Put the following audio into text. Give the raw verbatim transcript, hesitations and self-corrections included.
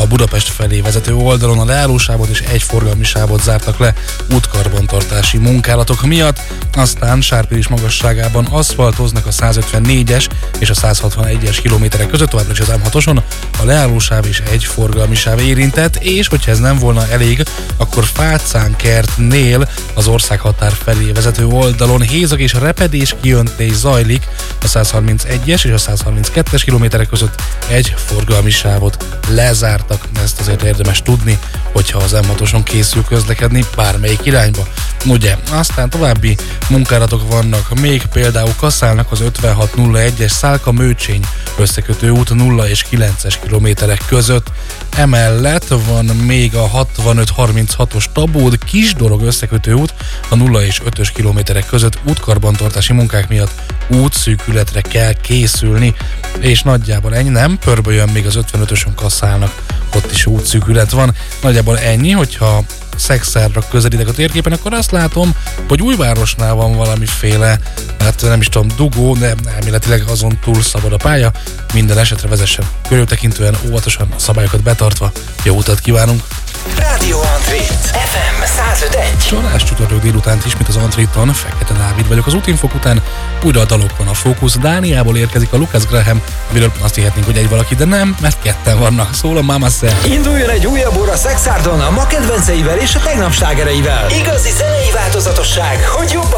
A Budapest felé vezető oldalon a leállósávot és egy forgalmi sávot zártak le útkarbantartási munkálatok miatt, aztán Sárpiris magasságában aszfaltoznak a százötvennégyes és a százhatvanegyes kilométerek között, továbbra is az M hatoson, a leállósáv és egy forgalmi sáv érintett, és hogyha ez nem volna elég, akkor Fácánkertnél az országhatár felé vezető oldalon hézag és repedés kijöntés zajlik a százharmincegyes és a százharminckettes kilométerek között, egy forgalmi sávot lezártak, ezt azért érdemes tudni, hogyha az M hatoson készül közlekedni bármelyik irányba. Ugye, aztán további munkálatok vannak, még például Kaszálnak az ötvenhat nulla egyes Szálka-Mőcsény összekötő út nulla és kilences kilométerek között. Emellett van még a hatvanöt harminchatos Tabód Kisdorog összekötő út a nulla és ötös kilométerek között útkarbantartási munkák miatt útszűkületre kell készülni, és nagyjából ennyi, nem, pörbe jön még az ötvenötösön Kaszálnak, ott is útszűkület van, nagyjából ennyi, hogyha Szexárra közelítek a térképen, akkor azt látom, hogy Újvárosnál van valamiféle, hát nem is tudom, dugó, de elméletileg azon túl szabad a pálya, minden esetre vezessen körültekintően, óvatosan, a szabályokat betartva. Jó utat kívánunk! Rádió Antrit, ef em száz öt egy. Csalás csütörtök délutánt ismét az Antriton, Fekete Dávid vagyok. Az útinfok után újra a dalokon a fókusz. Dániából érkezik a Lucas Graham, amiről azt hihetnénk, hogy egy valaki, de nem, mert ketten vannak. Szól a Mama Said. Induljon egy újabb óra Szexárdon a ma kedvenceivel és a tegnap slágereivel. Igazi zenei változatosság, hogy jobban